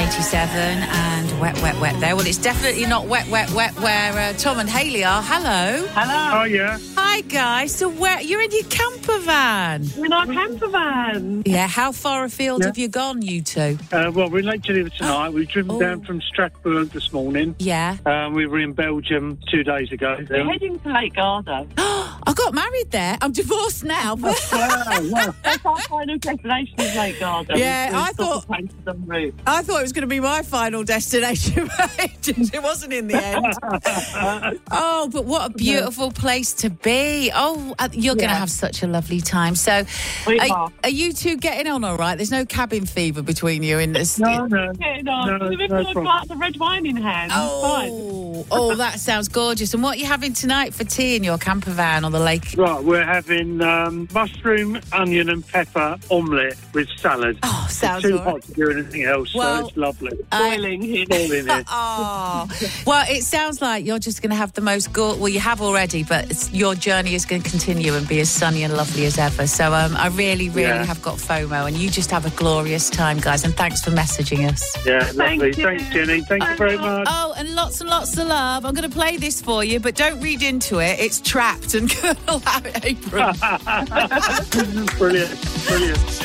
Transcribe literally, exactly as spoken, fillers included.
eighty-seven and Wet, Wet, Wet there. Well, it's definitely not Wet, Wet, Wet where uh, Tom and Hayley are. Hello. Hello. Oh, yeah. Hi, guys. So where you're in your camper van? We're in our camper van. Yeah, how far afield Yeah. have you gone, you two? Uh, well, we're late to leave tonight. We've driven Oh. down from Strasbourg this morning. Yeah. Um, we were in Belgium two days ago. We're heading to Lake Garda. I got married there. I'm divorced now. Wow, wow. That's our final destination is Lake Garda. Yeah, We've I stopped thought- the plane to some route. I thought it was going to be my final destination, but it wasn't in the end. Oh, but what a beautiful place to be. Oh, uh, you're going to Yeah. have such a lovely time. So, We are, are. are you two getting on all right? There's no cabin fever between you in this? No, no. Getting on. No, We've no got a problem. glass of red wine in hand. It's fine. Oh, oh, that sounds gorgeous. And what are you having tonight for tea in your camper van on the lake? Right, we're having um, mushroom, onion and pepper omelette with salad. Oh, sounds Too all right. hot to do anything else, Well, so it's lovely. Boiling here. Boiling it. Oh, well, it sounds like you're just going to have the most go- well, you have already, but it's, your journey is going to continue and be as sunny and lovely as ever. So um, I really, really Yeah. have got FOMO, and you just have a glorious time, guys. And thanks for messaging us. Yeah, Thank lovely. you. Thanks, Jenny. Thank you very much. Oh, and lots and lots of love. I'm going to play this for you, but don't read into it. It's Trapped and Colonel Abram. Brilliant, brilliant.